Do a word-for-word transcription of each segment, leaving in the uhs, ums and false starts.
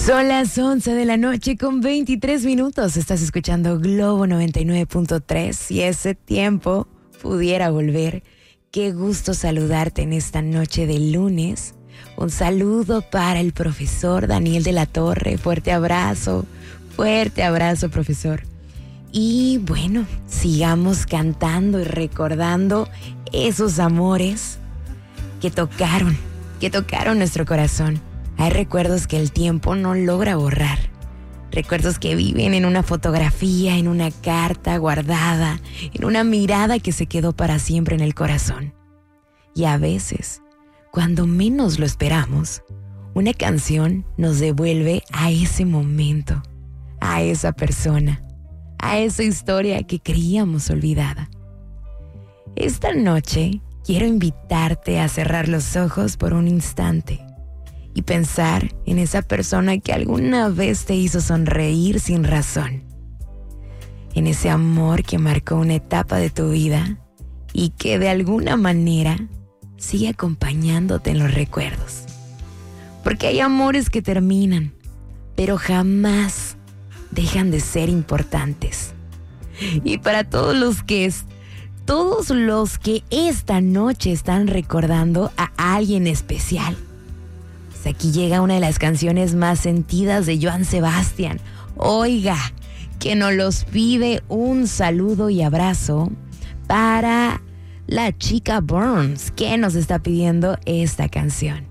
Son las once de la noche con veintitrés minutos. Estás escuchando Globo noventa y nueve punto tres. Si ese tiempo pudiera volver, qué gusto saludarte en esta noche de lunes. Un saludo para el profesor Daniel de la Torre. Fuerte abrazo, fuerte abrazo, profesor. Y bueno, sigamos cantando y recordando esos amores que tocaron, que tocaron nuestro corazón. Hay recuerdos que el tiempo no logra borrar. Recuerdos que viven en una fotografía, en una carta guardada, en una mirada que se quedó para siempre en el corazón. Y a veces, cuando menos lo esperamos, una canción nos devuelve a ese momento, a esa persona, a esa historia que creíamos olvidada. Esta noche quiero invitarte a cerrar los ojos por un instante y pensar en esa persona que alguna vez te hizo sonreír sin razón. En ese amor que marcó una etapa de tu vida y que de alguna manera sigue acompañándote en los recuerdos. Porque hay amores que terminan, pero jamás dejan de ser importantes. Y para todos los que es, todos los que esta noche están recordando a alguien especial, aquí llega una de las canciones más sentidas de Joan Sebastián. Oiga, que nos los pide un saludo y abrazo para la chica Burns, que nos está pidiendo esta canción.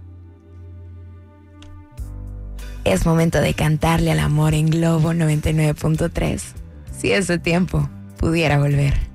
Es momento de cantarle al amor en Globo noventa y nueve punto tres. Si ese tiempo pudiera volver.